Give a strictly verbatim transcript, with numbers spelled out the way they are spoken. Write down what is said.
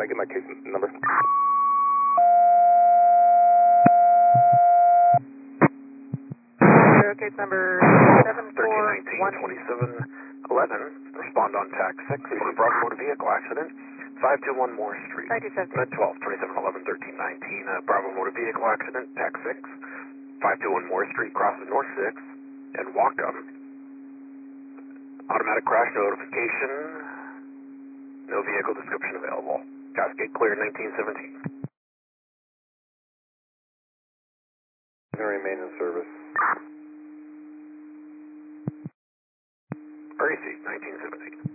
I get my case number? Case number seven four one twenty-seven eleven. Respond on tax six for Bravo motor vehicle accident. five two one Moore Street. five two seven. Uh, twelve, twenty-seven, eleven, thirteen, nineteen. Uh, Bravo motor vehicle accident. Tax six. five two one Moore Street crosses North six and Wacom. Automatic crash notification. No vehicle description available. Cascade clear nineteen seventeen. Remain in service. R E C nineteen seventeen.